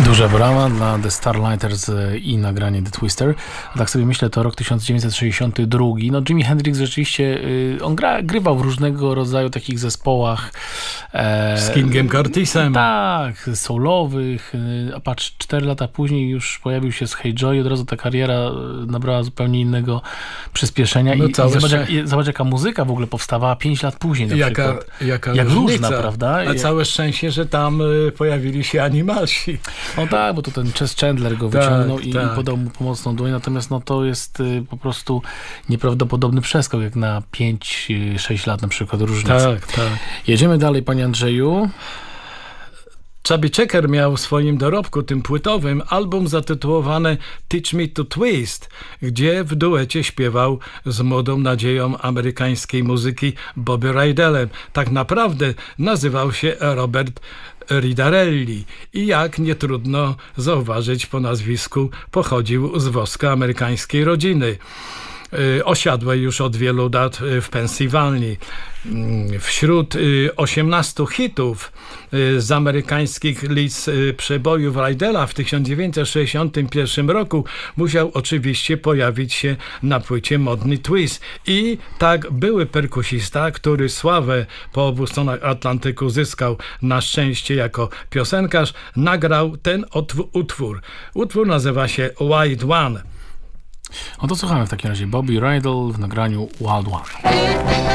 Duża brama dla The Starlighters i nagranie The Twister. A tak sobie myślę, to rok 1962. No Jimi Hendrix rzeczywiście, on grywał w różnego rodzaju takich zespołach. Z Kingem Curtisem. Tak, soulowych. A patrz, 4 lata później już pojawił się z Hey Joy, od razu ta kariera nabrała zupełnie innego przyspieszenia. No I zobacz, jaka muzyka w ogóle powstawała 5 lat później na przykład. Jak różna, prawda? A całe szczęście, że tam pojawili się Animalsi. No tak, bo to ten Chess Chandler go wyciągnął i podał mu pomocną dłoń, natomiast no to jest po prostu nieprawdopodobny przeskok, jak na 5-6 lat na przykład różnicy. Tak. Jedziemy dalej, panie Andrzeju. Chubby Checker miał w swoim dorobku, tym płytowym, album zatytułowany Teach Me to Twist, gdzie w duecie śpiewał z młodą nadzieją amerykańskiej muzyki Bobby Rydellem. Tak naprawdę nazywał się Robert Ridarelli i jak nie trudno zauważyć po nazwisku, pochodził z włosko-amerykańskiej rodziny. Osiadłej już od wielu lat w Pensylwanii. Wśród 18 hitów z amerykańskich list przebojów Rydella w 1961 roku musiał oczywiście pojawić się na płycie modny Twist. I tak były perkusista, który sławę po obu stronach Atlantyku zyskał na szczęście jako piosenkarz, nagrał ten utwór. Utwór nazywa się Wild One. No to słuchamy w takim razie Bobby Rydell w nagraniu Wild One.